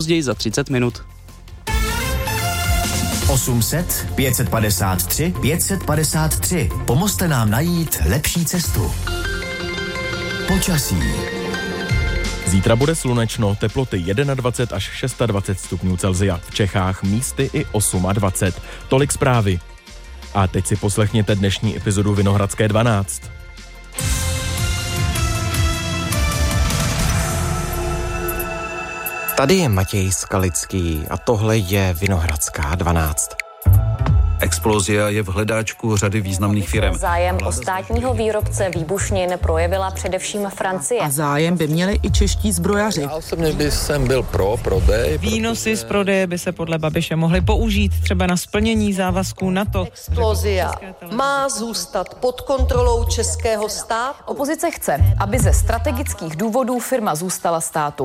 nejpozději za 30 minut. 800 553 553. Pomozte nám najít lepší cestu. Počasí. Zítra bude slunečno, teploty 21 až 26 stupňů Celsia. V Čechách místy i 28. Tolik zprávy. A teď si poslechněte dnešní epizodu Vinohradské 12. Tady je Matěj Skalický a tohle je Vinohradská 12. Explozia je v hledáčku řady významných firem. Zájem o státního výrobce výbušnin projevila především Francie. A zájem by měli i čeští zbrojaři. Já osobně jsem byl pro prodej. Výnosy z prodeje by se podle Babiše mohly použít třeba na splnění závazků NATO. Explozia má zůstat pod kontrolou českého státu. Opozice chce, aby ze strategických důvodů firma zůstala státu.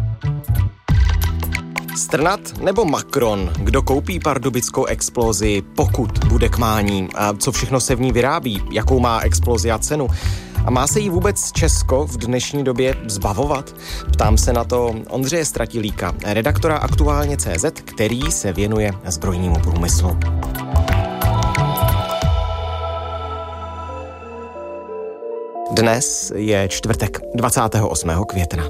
Strnad nebo Macron? Kdo koupí pardubickou Explozii, pokud bude k mání? A co všechno se v ní vyrábí? Jakou má Explozia cenu? A má se jí vůbec Česko v dnešní době zbavovat? Ptám se na to Ondřeje Stratilíka, redaktora Aktuálně.cz, který se věnuje zbrojnímu průmyslu. Dnes je čtvrtek, 28. května.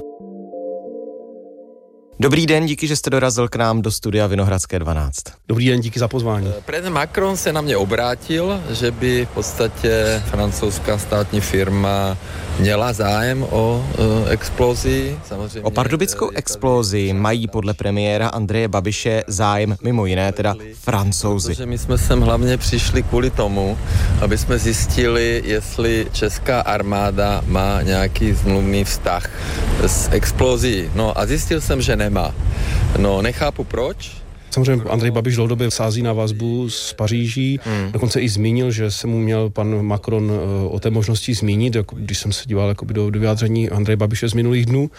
Dobrý den, díky, že jste dorazil k nám do studia Vinohradské 12. Dobrý den, díky za pozvání. Prezident Macron se na mě obrátil, že by v podstatě francouzská státní firma měla zájem o explozii. Samozřejmě, o pardubickou explozii mají podle premiéra Andreje Babiše zájem mimo jiné teda Francouzi. Protože my jsme sem hlavně přišli kvůli tomu, aby jsme zjistili, jestli česká armáda má nějaký smluvný vztah s explozí. No a zjistil jsem, že nemá. No, nechápu proč. Samozřejmě Andrej Babiš dlouhodobě sází na vazbu z Paříží. Dokonce i zmínil, že se mu měl pan Macron o té možnosti zmínit, jako když jsem se díval do vyjádření Andreje Babiše z minulých dnů.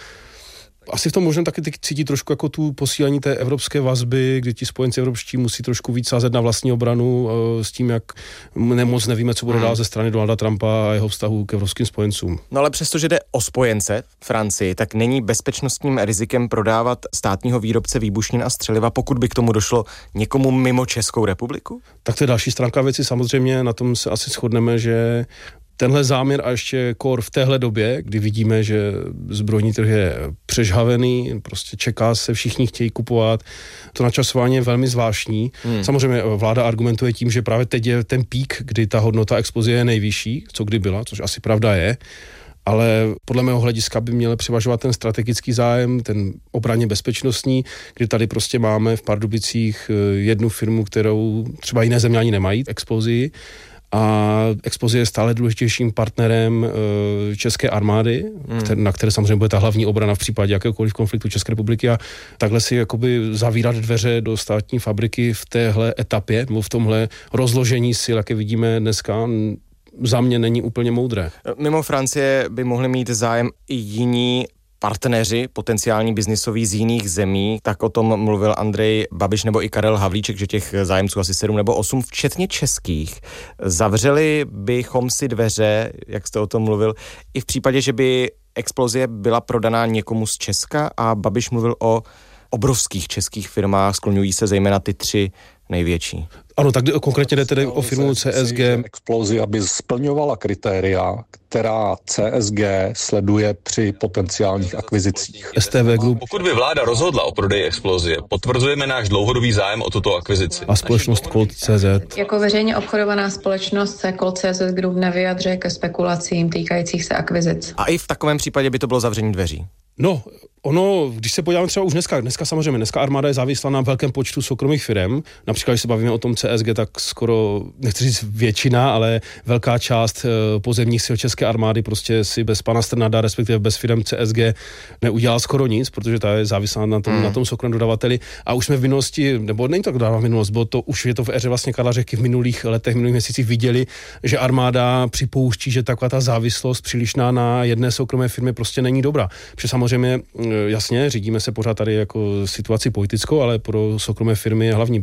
Asi v tom možná taky cítí trošku jako tu posílení té evropské vazby, kdy ti spojenci evropští musí trošku víc sázet na vlastní obranu s tím, jak moc nevíme, co bude dál ze strany Donalda Trumpa a jeho vztahu k evropským spojencům. No ale přestože jde o spojence Francii, tak není bezpečnostním rizikem prodávat státního výrobce výbušnin a střeliva, pokud by k tomu došlo někomu mimo Českou republiku? Tak to je další stránka věci, samozřejmě na tom se asi shodneme, že tenhle záměr a ještě kor v téhle době, kdy vidíme, že zbrojní trh je přežhavený, prostě čeká se, všichni chtějí kupovat, to načasování je velmi zvláštní. Samozřejmě vláda argumentuje tím, že právě teď je ten pík, kdy ta hodnota explozie je nejvyšší, co kdy byla, což asi pravda je, ale podle mého hlediska by měl převažovat ten strategický zájem, ten obranně bezpečnostní, kdy tady prostě máme v Pardubicích jednu firmu, kterou třeba jiné země ani nemají, Explozii, a Explosie je stále důležitějším partnerem české armády, na které samozřejmě bude ta hlavní obrana v případě jakéhokoliv konfliktu České republiky, a takhle si jakoby zavírat dveře do státní fabriky v téhle etapě, nebo v tomhle rozložení sil, jaké vidíme dneska, za mě není úplně moudré. Mimo Francie by mohli mít zájem i jiní partneři, potenciální biznisoví z jiných zemí, tak o tom mluvil Andrej Babiš nebo i Karel Havlíček, že těch zájemců asi 7 nebo 8, včetně českých. Zavřeli bychom si dveře, jak jste o tom mluvil, i v případě, že by Explozie byla prodaná někomu z Česka, a Babiš mluvil o obrovských českých firmách, skloňují se zejména ty 3 největší. Ano, tak konkrétně jde tedy o firmu CSG. Explosia by splňovala kritéria, která CSG sleduje při potenciálních akvizicích. STV Group. Pokud by vláda rozhodla o prodeji Explosie, potvrzujeme náš dlouhodobý zájem o tuto akvizici. A společnost Colt.cz. Jako veřejně obchodovaná společnost se Colt.cz Group nevyjadřuje ke spekulacím týkajících se akvizic. A i v takovém případě by to bylo zavření dveří. No, ono, když se podíváme třeba už dneska samozřejmě, dneska armáda je závislá na velkém počtu soukromých firem. Například, když se bavíme o tom CSG, tak skoro, nechci říct většina, ale velká část pozemních sil české armády prostě si bez pana Strnada, respektive bez firem CSG neudělala skoro nic, protože ta je závislá na tom soukromém dodavateli. A už jsme v minulosti, nebo není to dávno v minulost, bylo to, už je to v éře vlastně Karla Řehky, v minulých letech, v minulých měsících viděli, že armáda připouští, že taková ta závislost přílišná na jedné soukromé firmě prostě není dobrá. Protože samozřejmě jasně, řídíme se pořád tady jako situaci politickou, ale pro soukromé firmy je hlavní biznis,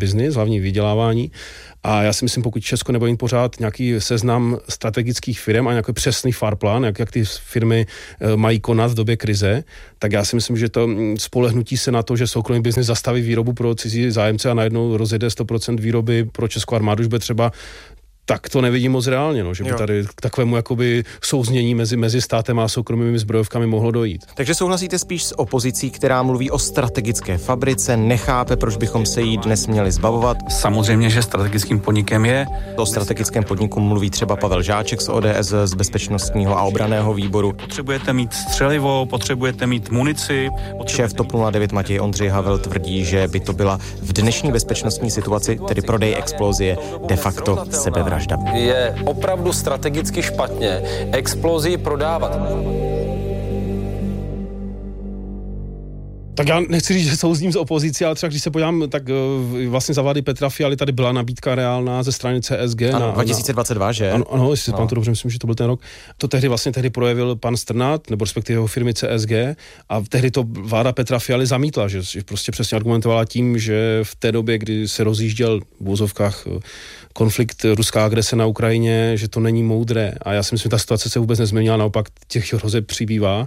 hlavní vydělávání. A já si myslím, pokud Česko nebude mít pořád nějaký seznam strategických firm a nějaký přesný farplán, jak ty firmy mají konat v době krize, tak já si myslím, že to spolehnutí se na to, že soukromý biznis zastaví výrobu pro cizí zájemce a najednou rozjede 100% výroby pro českou armádu, už bude třeba, tak to nevidím moc reálně, no, že by tady k takovému jakoby souznění mezi státem a soukromými zbrojovkami mohlo dojít. Takže souhlasíte spíš s opozicí, která mluví o strategické fabrice, nechápe, proč bychom se jí dnes měli zbavovat? Samozřejmě, že strategickým podnikem je. O strategickém podniku mluví třeba Pavel Žáček z ODS, z bezpečnostního a obranného výboru. Potřebujete mít střelivo, potřebujete mít munici. Šéf TOP 09 Matěj Ondřej Havel tvrdí, že by to byla v dnešní bezpečnostní situaci, tedy prodej Explosie, de facto sebevražda. Je opravdu strategicky špatně Explosii prodávat. Tak já nechci říct, že souzním s opozicí, ale třeba když se podívám, tak vlastně za vlády Petra Fialy tady byla nabídka reálná ze strany CSG. Ano, 2022, že? Ano, jestli si pamatuju dobře, myslím, že to byl ten rok. To tehdy projevil pan Strnad, nebo respektive jeho firmy CSG, a tehdy to vláda Petra Fialy zamítla, že prostě přesně argumentovala tím, že v té době, kdy se rozjížděl v úvozovkách konflikt, ruská agrese na Ukrajině, že to není moudré. A já si myslím, že ta situace se vůbec nezměnila, naopak těch hrozeb přibývá.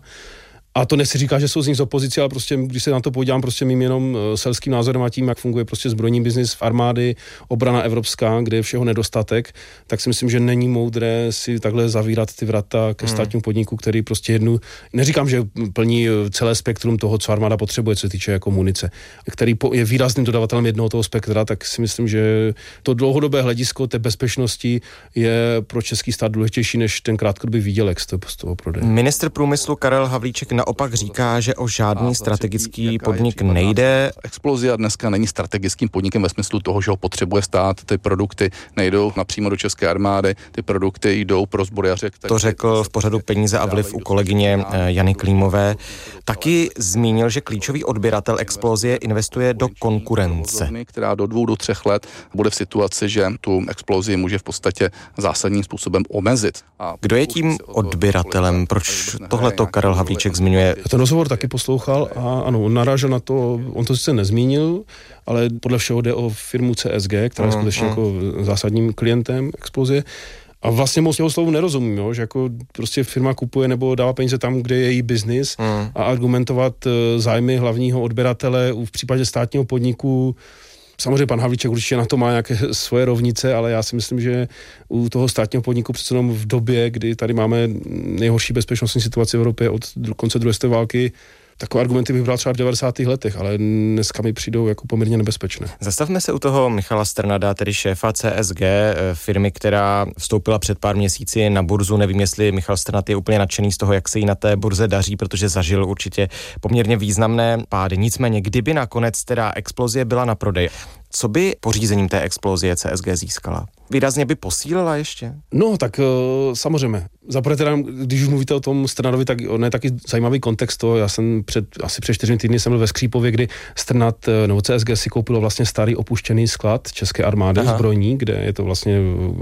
A to nechci říkat, že jsou z nich z opozice, ale prostě, když se na to podívám prostě mým jenom selským názorem a tím, jak funguje prostě zbrojní biznis v armády, obrana evropská, kde je všeho nedostatek, tak si myslím, že není moudré si takhle zavírat ty vrata ke státnímu podniku, který prostě neříkám, že plní celé spektrum toho, co armáda potřebuje, co se týče jako munice, který je výrazným dodavatelem jednoho toho spektra, tak si myslím, že to dlouhodobé hledisko té bezpečnosti je pro český stát důležitější než ten krátkodobý výdělek z toho prodeje. Ministr průmyslu Karel Havlíček naopak říká, že o žádný strategický podnik nejde. Explosia dneska není strategickým podnikem ve smyslu toho, že ho potřebuje stát. Ty produkty nejdou napřímo do české armády, ty produkty jdou pro zbrojaře. To řekl v pořadu Peníze a vliv u kolegyně Jany Klímové. Taky zmínil, že klíčový odběratel Explosie investuje do konkurence. Která do 2 do 3 let bude v situaci, že tu Explosii může v podstatě zásadním způsobem omezit. Kdo je tím odběratelem? Proč tohleto Karel Havlíček zmiňuje? Ten rozhovor taky poslouchal a ano, on narážel na to, on to sice nezmínil, ale podle všeho jde o firmu CSG, která je skutečně jako zásadním klientem Explosie. A vlastně moc jeho slovu nerozumím, jo? Že jako prostě firma kupuje nebo dává peníze tam, kde je její biznis a argumentovat zájmy hlavního odběratele v případě státního podniku. Samozřejmě pan Havlíček určitě na to má nějaké svoje rovnice, ale já si myslím, že u toho státního podniku přece jenom v době, kdy tady máme nejhorší bezpečnostní situaci v Evropě od konce druhé světové války, takové argumenty bych bral třeba v 90. letech, ale dneska mi přijdou jako poměrně nebezpečné. Zastavme se u toho Michala Strnada, tedy šéfa CSG, firmy, která vstoupila před pár měsíci na burzu. Nevím, jestli Michal Strnad je úplně nadšený z toho, jak se jí na té burze daří, protože zažil určitě poměrně významné pády. Nicméně, kdyby nakonec teda Explosie byla na prodej, co by pořízením té Explosie CSG získala? Výrazně by posílila ještě? No, tak samozřejmě. Zaprvé teda, když už mluvíte o tom Strnadovi, tak on je taky zajímavý kontext toho. Já jsem asi před 4 týdny jsem byl ve Skřípově, kdy Strnad nebo CSG si koupilo vlastně starý opuštěný sklad české armády zbrojní, kde je to vlastně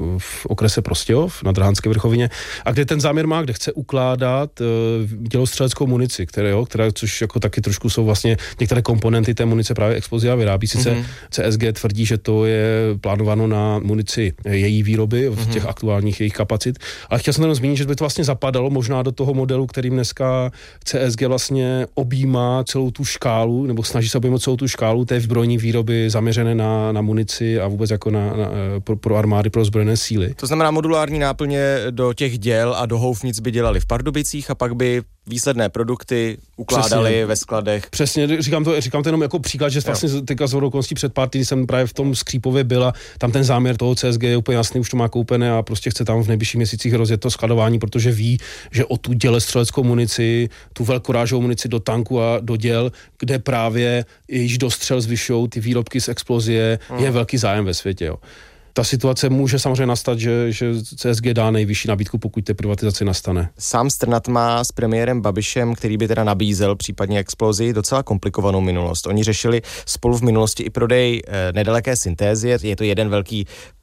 v okrese Prostějov na Drahanské vrchovině, a kde ten záměr má, kde chce ukládat dělostřeleckou munici, která což jako taky trošku jsou vlastně některé komponenty té munice právě Explosia vyrábí. Sice CSG tvrdí, že to je plánováno na munici její výroby v těch aktuálních jejich kapacit, ale chtěl jsem jenom zmínit, že by to vlastně zapadalo možná do toho modelu, kterým dneska CSG vlastně objímá celou tu škálu, nebo snaží se objímat celou tu škálu té zbrojní výroby zaměřené na munici a vůbec jako pro armády, pro zbrojné síly. To znamená modulární náplně do těch děl a do houfnic by dělali v Pardubicích a pak by výsledné produkty ukládali ve skladech. Přesně, říkám to jenom jako příklad, že vlastně teďka z okolností před pár týdny jsem právě v tom Skřípově byl a tam ten záměr toho CSG je úplně jasný, už to má koupené a prostě chce tam v nejbližších měsících rozjet to skladování, protože ví, že o tu dělostřeleckou munici, tu velkorážovou munici do tanku a do děl, kde právě již do střel zvyšují ty výrobky z Explosie, je velký zájem ve světě, jo. Ta situace může samozřejmě nastat, že CSG dá nejvyšší nabídku, pokud té privatizace nastane. Sám Strnad má s premiérem Babišem, který by teda nabízel případně Explosii, docela komplikovanou minulost. Oni řešili spolu v minulosti i prodej nedaleké Syntézie, je to jeden velký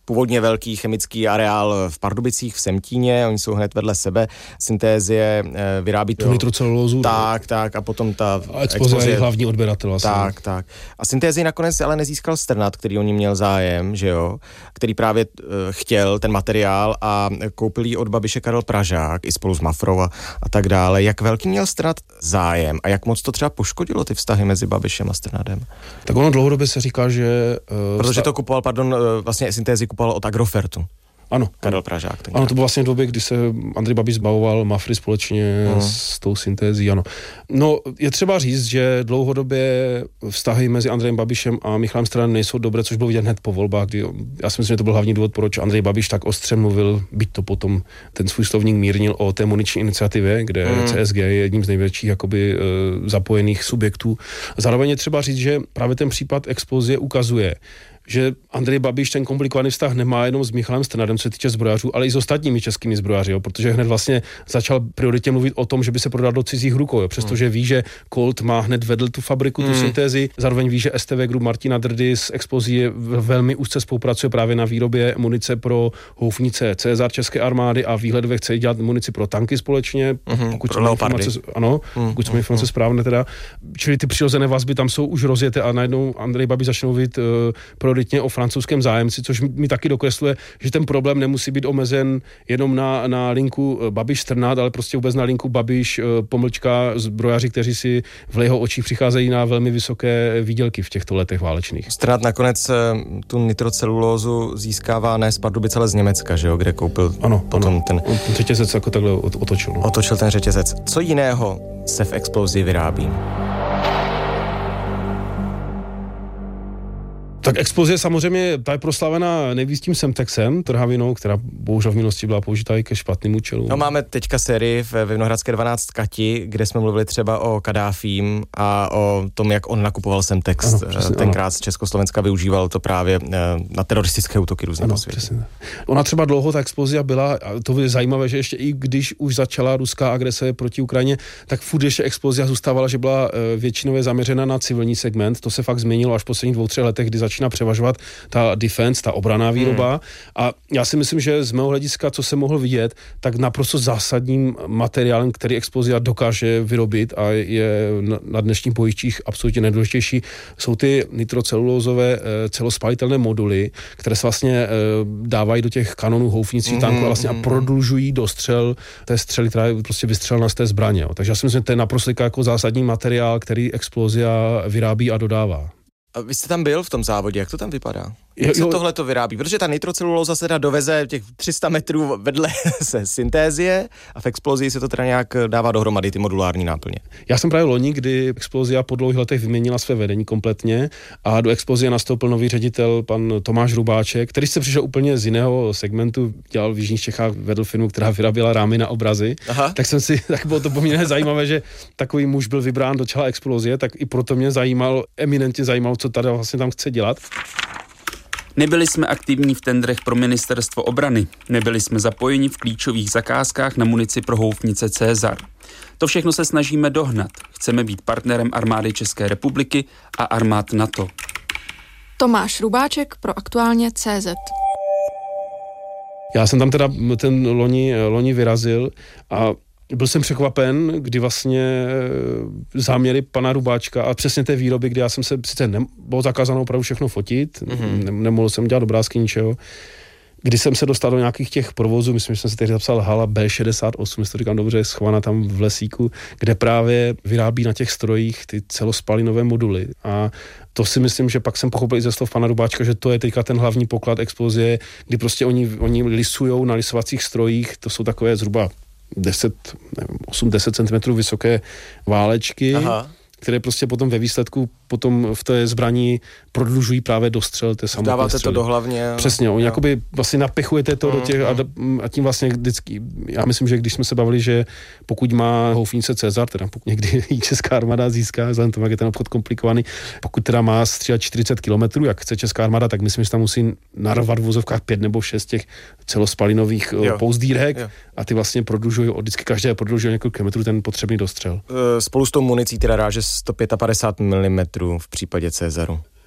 původně velký chemický areál v Pardubicích v Semtíně, oni jsou hned vedle sebe, Syntézie vyrábí tu nitrocelulózu. Tak a potom ta Explosie je hlavní odběratel asi. Tak. A Syntézie nakonec ale nezískal Strnad, který o ní měl zájem, že jo, který právě chtěl ten materiál a koupil jí od Babiše Karel Pražák i spolu s Mafrou a tak dále. Jak velký měl Strnad zájem a jak moc to třeba poškodilo ty vztahy mezi Babišem a Strnadem? Tak ono dlouhodobě se říká, že... Protože to kupoval, vlastně Syntézi kupoval od Agrofertu. Ano. Karel Pražák. Ano, to bylo vlastně v době, kdy se Andrej Babiš zbavoval Mafry společně s tou Syntézí, ano. No, je třeba říct, že dlouhodobě vztahy mezi Andrejem Babišem a Michalem Strnadem nejsou dobré, což bylo vidět hned po volbách, kdy já si myslím, že to byl hlavní důvod, proč Andrej Babiš tak ostře mluvil, byť to potom ten svůj slovník mírnil o té muniční iniciativě, kde CSG je jedním z největších jakoby zapojených subjektů. Zároveň je třeba říct, že právě ten případ Explosie ukazuje, že Andrej Babiš ten komplikovaný vztah nemá jenom s Michalem Strnadem, co se týče zbrojařů, ale i s ostatními českými zbrojaři, jo, protože hned vlastně začal prioritně mluvit o tom, že by se prodal do cizích rukou, jo, přestože ví, že Colt má hned vedl tu fabriku, tu Syntézi, zároveň ví, že STV Group Martina Drdy s Explozí velmi úzce spolupracuje právě na výrobě munice pro houfnice Cezar české armády a výhledově chce dělat munici pro tanky společně, pokud jsou informace správné teda. Čili ty přirozené vazby tam jsou už rozjeté a najednou Andrej Babiš začne mluvit prioritně o francouzském zájemci, což mi taky dokresluje, že ten problém nemusí být omezen jenom na linku Babiš-Strnad, ale prostě vůbec na linku Babiš pomlčka zbrojaři, kteří si v jeho očích přicházejí na velmi vysoké výdělky v těchto letech válečných. Strnad nakonec tu nitrocelulózu získává ne z Pardubic, ale z Německa, že jo, kde koupil potom ten řetězec jako takhle otočil. No. Otočil ten řetězec. Co jiného se v Explozii vyrábí? Tak Explozie samozřejmě, ta je proslavená nejvíc tím Semtexem, trhavinou, která bohužel v minulosti byla použitá i ke špatným účelům. No máme teďka sérii ve Vinohradské 12 Kati, kde jsme mluvili třeba o Kadáfím a o tom, jak on nakupoval Semtex. Tenkrát z Československa využíval to právě na teroristické útoky různě po světě. Ona třeba dlouho ta Explozia byla, a to je zajímavé, že ještě i když už začala ruská agrese proti Ukrajině, tak furt ještě Explozia zůstávala, že byla většinově zaměřena na civilní segment. To se fakt změnilo až v posledních 2-3 letech, kdy začíná převažovat ta defense, ta obranná výroba. A já si myslím, že z mého hlediska, co jsem mohl vidět, tak naprosto zásadním materiálem, který Explozia dokáže vyrobit a je na dnešních bojištích absolutně nejdůležitější, jsou ty nitrocelulózové celospalitelné moduly, které se vlastně dávají do těch kanonů, houfnicí, tanků a vlastně a prodlužují dostřel té střely, která je prostě vystřelena z té zbraně. Jo. Takže já si myslím, že to je naprosto jako zásadní materiál, který Explozia vyrábí a dodává. A vy jste tam byl v tom závodě, jak to tam vypadá? Jak se tohle to vyrábí? Protože ta nitrocelulóza se teda doveze těch 300 metrů vedle se Syntézie a v Explozii se to teda nějak dává dohromady, ty modulární náplně. Já jsem právě loni, kdy Explozia po dlouhých letech vyměnila své vedení kompletně a do Explozie nastoupil nový ředitel, pan Tomáš Rubáček, který se přišel úplně z jiného segmentu, dělal v Jižních Čechách, vedl firmu, která vyráběla rámy na obrazy. Aha. Tak bylo to poměrně zajímavé, že takový muž byl vybrán do čela Explozie, tak i proto mě eminentně zajímalo, co tady vlastně tam chce dělat. Nebyli jsme aktivní v tendrech pro ministerstvo obrany, nebyli jsme zapojeni v klíčových zakázkách na munici pro houfnice Cezar. To všechno se snažíme dohnat. Chceme být partnerem armády České republiky a armád NATO. Tomáš Rubáček pro Aktuálně CZ. Já jsem tam teda ten loni vyrazil a byl jsem překvapen, kdy vlastně záměry pana Rubáčka a přesně té výroby, kdy já jsem se sice bylo zakázáno opravdu všechno fotit, nemohl jsem dělat obrázky ničeho, kdy jsem se dostal do nějakých těch provozů, myslím, že jsem se teď zapsal hala B68, jestli to říkám dobře, schovaná tam v lesíku, kde právě vyrábí na těch strojích ty celospalinové moduly a to si myslím, že pak jsem pochopil i ze slov pana Rubáčka, že to je teďka ten hlavní poklad Explozie, kdy prostě oni lisujou na lisovacích strojích, to jsou takové zhruba 8-10 cm vysoké válečky, které prostě potom ve výsledku potom v té zbraní prodlužují právě dostřel té samotné dáváte střely. To do hlavně. Přesně, oni jakoby vlastně napěchujete to do těch a tím vlastně vždycky, já myslím, že když jsme se bavili, že pokud má houfnice Cezar, teda pokud někdy ji česká armáda získá, vzhledem tomu, jak je ten obchod komplikovaný, pokud teda má střílet 40 km, jak chce česká armáda, tak myslím, že tam musí narvat v vozovkách 5 nebo 6 těch celospalinových pouzdírek a ty vlastně prodlužují, vždycky každé prodlužuje několik kilometrů ten potřebný dostřel. Spolu s tou municí teda ráže 155 mm v případě Cezaru.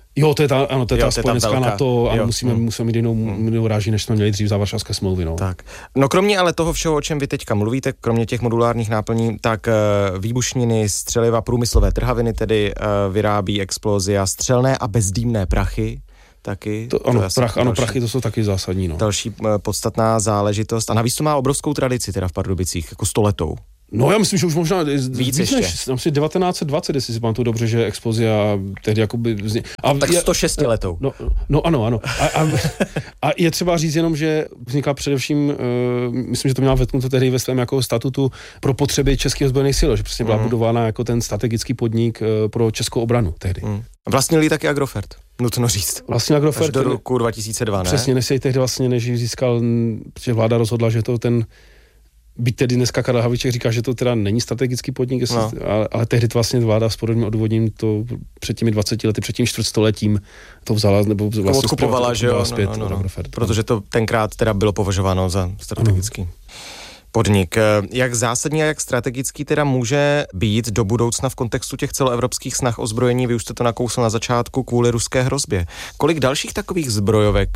Jo, to je ta spojenská NATO, a musíme mít jinou ráži, než jsme měli dřív za Varšavské smlouvy. No. Tak. No kromě ale toho všeho, o čem vy teďka mluvíte, kromě těch modulárních náplní, tak výbušniny, střeliva, průmyslové trhaviny tedy vyrábí Explosia, střelné a bezdýmné prachy. Taky. Prachy, to jsou taky zásadní. No. Další podstatná záležitost. A navíc to má obrovskou tradici teda v Pardubicích, jako 100letou. No já myslím, že už možná víc ještě. Než 1920, jestli si pamatuju dobře, že Explosia tehdy jakoby... Tak 106 letou. No ano. A je třeba říct jenom, že vznikla především, myslím, že to měla vetknuto tehdy ve svém jako statutu pro potřeby českých ozbrojených sil, že přesně byla budována jako ten strategický podnik pro českou obranu tehdy. Vlastnili taky Agrofert, nutno říct. Vlastně Agrofert. Až do roku 2002, ne? Přesně, než se tehdy vlastně, než získal, protože vláda rozhodla, že to ten... Byť tedy dneska Karel Havlíček říká, že to teda není strategický podnik, ale tehdy to vlastně vláda s podobným odůvodněním to před těmi 20 lety, před tím čtvrtstoletím to vzala, nebo vlastně odkupovala, že jo? Zpět, protože to tenkrát teda bylo považováno za strategický podnik. Jak zásadní a jak strategický teda může být do budoucna v kontextu těch celoevropských snah o zbrojení, vy už jste to nakousl na začátku, kvůli ruské hrozbě. Kolik dalších takových zbrojovek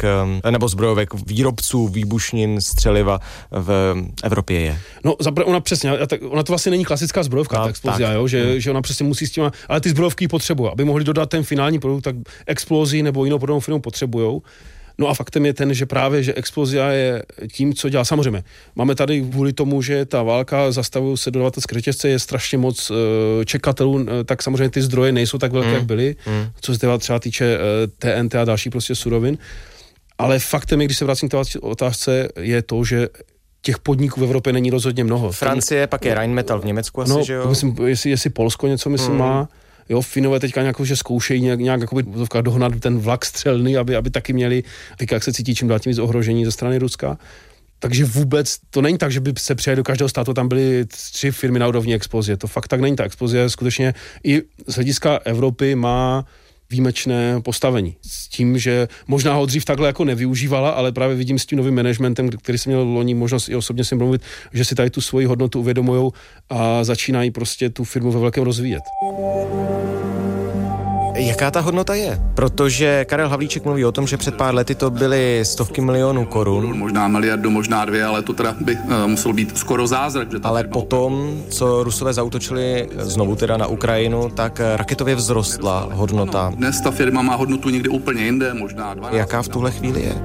výrobců výbušnin, střeliva v Evropě je? No, ona přesně, ona to vlastně není klasická zbrojovka, ta Explosia, jo, že ona přesně musí s těma, ale ty zbrojovky potřebují, aby mohli dodat ten finální produkt, tak Explosi nebo jinou podobnou firmu potřebujou. No a faktem je ten, že právě, že Explosia je tím, co dělá. Samozřejmě, máme tady kvůli tomu, že ta válka zastavují se dodavatelské řetězce, je strašně moc čekatelů, tak samozřejmě ty zdroje nejsou tak velké, jak byly, co se třeba týče TNT a další prostě surovin. Ale faktem je, když se vracím k té otázce, je to, že těch podniků v Evropě není rozhodně mnoho. Francie, pak je Rheinmetall v Německu asi, že jo? Myslím, jestli Polsko něco, myslím, má. Jo, Finové teďka nějakou, že zkoušejí nějak jakoby dohnat ten vlak střelný, aby taky měli, teďka jak se cítí čím dál tím víc ohrožení ze strany Ruska. Takže vůbec to není tak, že by se přijeli do každého státu, tam byly 3 firmy na úrovni Explosie. To fakt tak není. Ta Explosie skutečně i z hlediska Evropy má výjimečné postavení. S tím, že možná ho dřív takhle jako nevyužívala, ale právě vidím s tím novým managementem, který jsem měl loni možnost i osobně si mluvit, že si tady tu svoji hodnotu uvědomujou a začínají prostě tu firmu ve velkém rozvíjet. Jaká ta hodnota je? Protože Karel Havlíček mluví o tom, že před pár lety to byly stovky milionů korun. Možná miliardu, možná 2, ale to teda by muselo být skoro zázrak. Ale potom, co Rusové zaútočili znovu teda na Ukrajinu, tak raketově vzrostla hodnota. Dnes ta firma má hodnotu někde úplně jinde, možná 12. Jaká v tuhle chvíli je?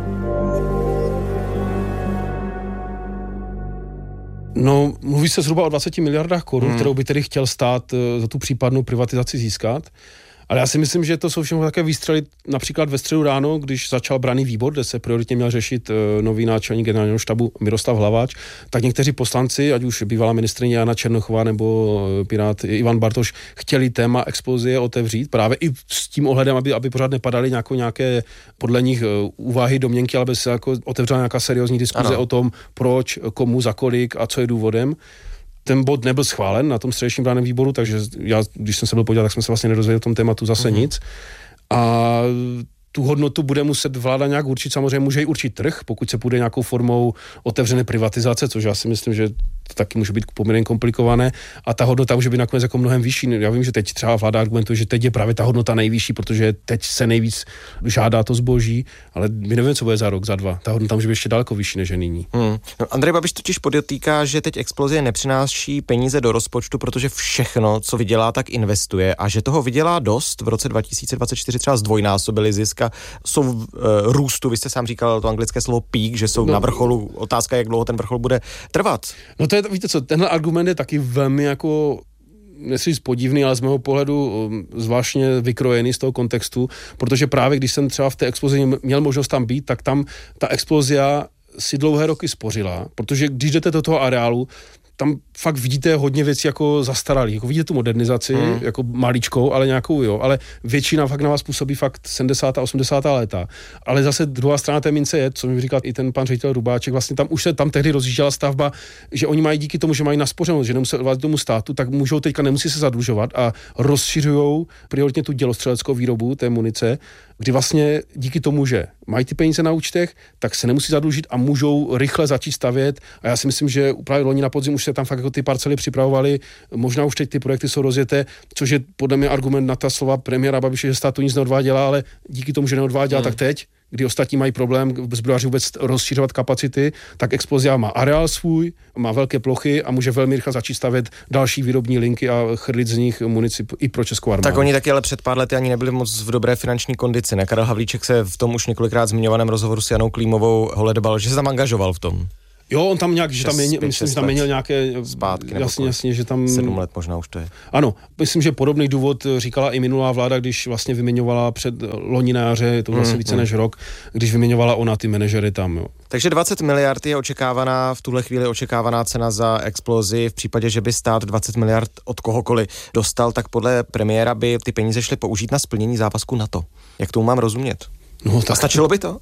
No, mluví se zhruba o 20 miliardách korun, kterou by tedy chtěl stát za tu případnou privatizaci získat. Ale já si myslím, že to jsou všechno také výstřely. Například ve středu ráno, když začal branný výbor, kde se prioritně měl řešit nový náčelník generálního štábu Miroslav Hlaváč, tak někteří poslanci, ať už bývalá ministryně Jana Černochová nebo pirát Ivan Bartoš, chtěli téma Explosie otevřít, právě i s tím ohledem, aby pořád nepadaly nějaké podle nich úvahy, domněnky, ale aby se jako otevřela nějaká seriózní diskuze o tom, proč, komu, za kolik a co je důvodem. Ten bod nebyl schválen na tom středečním branném výboru, takže já, když jsem se byl podívat, tak jsme se vlastně nedozvěděli o tom tématu zase nic. A tu hodnotu bude muset vláda nějak určit, samozřejmě může i určit trh, pokud se půjde nějakou formou otevřené privatizace, což já si myslím, že to taky může být poměrně komplikované a ta hodnota může být nakonec jako mnohem vyšší. Já vím, že teď třeba vláda argumentuje, že teď je právě ta hodnota nejvyšší, protože teď se nejvíc žádá to zboží, ale my nevíme, co bude za rok, za 2. Ta hodnota může být ještě daleko vyšší než je nyní. No, Andrej Babiš totiž podotýká, že teď Explosie nepřináší peníze do rozpočtu, protože všechno, co vydělá, tak investuje a že toho vydělá dost. V roce 2024 třeba zdvojnásobili zisk a jsou v růstu, vy jste sám říkal to anglické slovo peak, že jsou na vrcholu, otázka, jak dlouho ten vrchol bude trvat. No to je, víte co, tenhle argument je taky velmi jako, nechci říct podivný, ale z mého pohledu zvláštně vykrojený z toho kontextu, protože právě když jsem třeba v té Explosii měl možnost tam být, tak tam ta Explosia si dlouhé roky spořila, protože když jdete do toho areálu, tam fakt vidíte hodně věcí jako zastaralých, jako vidíte tu modernizaci, jako maličkou, ale nějakou jo, ale většina fakt na vás působí fakt 70. a 80. léta. Ale zase druhá strana té mince je, co mi říkal i ten pan ředitel Rubáček, vlastně tam už se tam tehdy rozjížděla stavba, že oni mají díky tomu, že mají naspořenost, že nemusí vládit tomu státu, tak můžou teďka nemusí se zadlužovat a rozšiřujou prioritně tu dělostřeleckou výrobu té munice, kdy vlastně díky tomu, že mají ty peníze na účtech, tak se nemusí zadlužit a můžou rychle začít stavět. A já si myslím, že právě loni na podzim už se tam fakt jako jako ty parcely připravovali, možná už teď ty projekty jsou rozjeté, což je podle mě argument na ta slova premiéra Babiše, že stát to nic neodváděla, ale díky tomu, že neodváděla, tak teď, kdy ostatní mají problém zbrojaři vůbec rozšířovat kapacity, tak Explozia má areál svůj, má velké plochy a může velmi rychle začít stavět další výrobní linky a chrlit z nich munici i pro českou armádu. Tak oni taky ale před pár lety ani nebyli moc v dobré finanční kondici. Ne? Karel Havlíček se v tom už několikrát zmiňovaném rozhovoru s Janou Klímovou holedbal, že se tam angažoval v tom. Jo, on tam nějak, že tam měnil, myslím, že tam měnil nějaké zpátky, jasně, že tam 7 let možná už to je. Ano, myslím, že podobný důvod říkala i minulá vláda, když vlastně vyměňovala před loni na jaře, to vlastně více než rok, když vyměňovala ona ty manažery tam, jo. Takže 20 miliard je očekávaná, v tuhle chvíli očekávaná cena za Explozii. V případě, že by stát 20 miliard od kohokoliv dostal, tak podle premiéra by ty peníze šly použít na splnění závazku NATO. Jak tomu mám rozumět? No, tak... A stačilo by to?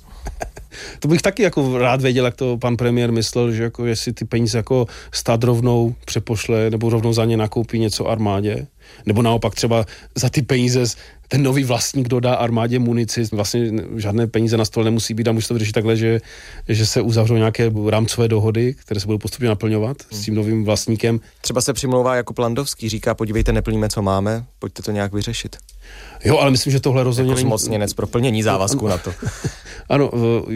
To bych taky jako rád věděl, jak to pan premiér myslel, že jako jestli ty peníze jako stát rovnou přepošle, nebo rovnou za ně nakoupí něco armádě, nebo naopak třeba za ty peníze ten nový vlastník dodá armádě munici, vlastně žádné peníze na stole nemusí být a může to vyřešit takhle, že se uzavřou nějaké rámcové dohody, které se budou postupně naplňovat s tím novým vlastníkem. Třeba se přimlouvá jako Landovský, říká, podívejte, neplníme, co máme, pojďte to nějak vyřešit. Jo, ale myslím, že tohle rozhodně jako zmocněnec pro plnění závazku na to. Ano,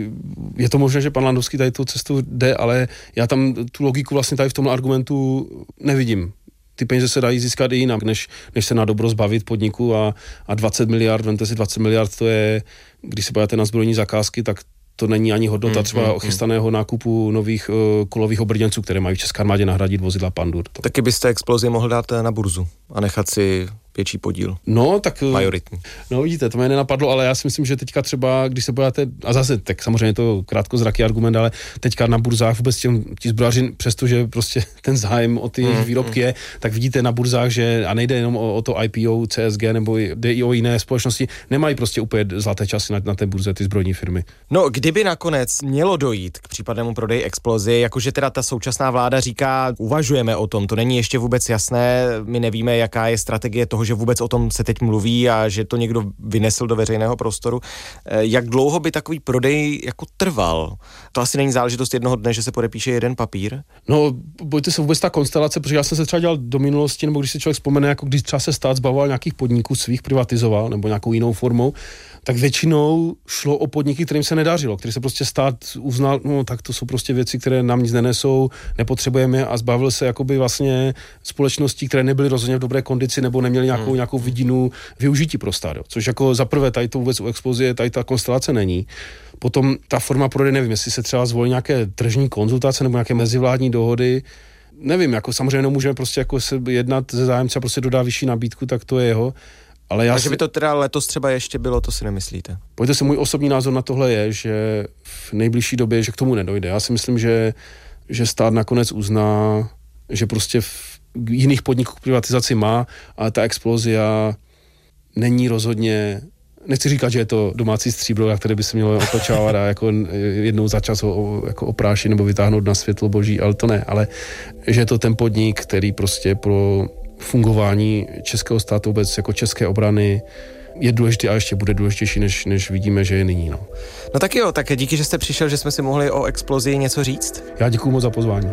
je to možné, že pan Landovský tady tu cestu jde, ale já tam tu logiku vlastně tady v tom argumentu nevidím. Ty peníze se dají získat i jinak, než se na dobro zbavit podniku a 20 miliard, vemte si 20 miliard, to je, když se pojáte na zbrojní zakázky, tak to není ani hodnota třeba chystaného nákupu nových kolových obrněnců, které mají v české armádě nahradit vozidla Pandur. Taky byste Explozii mohl dát na burzu a nechat si větší podíl. No, tak... Majoritní. No vidíte, to mě nenapadlo, ale já si myslím, že teďka třeba, když se pojáte, a zase, tak samozřejmě to krátkozraký argument, ale teďka na burzách vůbec ti zbrojaři, přestože prostě ten zájem o ty výrobky je, tak vidíte na burzách, že, a nejde jenom o to IPO, CSG nebo i o jiné společnosti, nemají prostě úplně zlaté časy na té burze ty zbrojní firmy. No, kdyby nakonec mělo dojít k případnému prodeji Explosie, jakože teda ta současná vláda říká, uvažujeme o tom, to není ještě vůbec jasné, my nevíme, jaká je strategie toho, že vůbec o tom se teď mluví a že to někdo vynesl do veřejného prostoru. Jak dlouho by takový prodej jako trval? To asi není záležitost jednoho dne, že se podepíše jeden papír? No, bojte se vůbec ta konstelace, protože já jsem se třeba dělal do minulosti, nebo když si člověk vzpomene, jako když třeba se stát zbavoval nějakých podniků svých, privatizoval, nebo nějakou jinou formou, tak většinou šlo o podniky, kterým se nedařilo, který se prostě stát uznal, no tak to jsou prostě věci, které nám nic nenesou, nepotřebujeme a zbavil se jakoby vlastně společností, které nebyly rozhodně v dobré kondici nebo neměly nějakou vidinu využití pro stát. Což jako za prvé tady to vůbec u Explozie, tady ta konstelace není. Potom ta forma prodeje, nevím, jestli se třeba zvolí nějaké tržní konzultace nebo nějaké mezivládní dohody. Nevím, jako samozřejmě nemůžeme prostě jako se jednat ze zájemce a prostě dodá vyšší nabídku, tak to je jeho. Ale že by to teda letos třeba ještě bylo, to si nemyslíte? Pojďte se, můj osobní názor na tohle je, že v nejbližší době, že k tomu nedojde. Já si myslím, že stát nakonec uzná, že prostě v jiných podniků privatizaci má, ale ta Explozia není rozhodně, nechci říkat, že je to domácí stříbro, které by se mělo otočávat a jako jednou za čas ho jako oprášit nebo vytáhnout na světlo boží, ale to ne, ale že je to ten podnik, který prostě pro fungování českého státu vůbec jako české obrany je důležitý a ještě bude důležitější, než vidíme, že je nyní. No tak jo, tak díky, že jste přišel, že jsme si mohli o Explozii něco říct. Já děkuju moc za pozvání.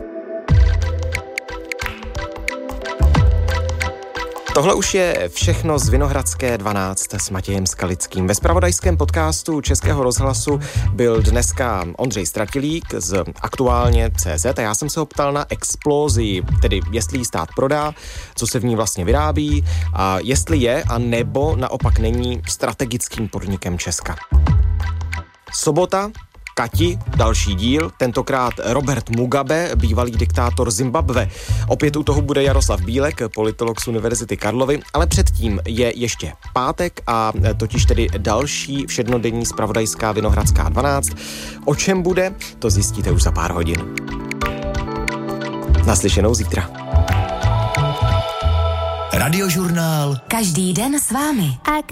Tohle už je všechno z Vinohradské 12 s Matějem Skalickým. Ve zpravodajském podcastu Českého rozhlasu byl dneska Ondřej Stratilík z Aktuálně CZ a já jsem se ho ptal na Explozii, tedy jestli ji stát prodá, co se v ní vlastně vyrábí a jestli je a nebo naopak není strategickým podnikem Česka. Sobota, Kati, další díl, tentokrát Robert Mugabe, bývalý diktátor Zimbabwe. Opět u toho bude Jaroslav Bílek, politolog z Univerzity Karlovy, ale předtím je ještě pátek a totiž tedy další všednodenní zpravodajská Vinohradská 12. O čem bude, to zjistíte už za pár hodin. Naslyšenou zítra. Radiožurnál. Každý den s vámi.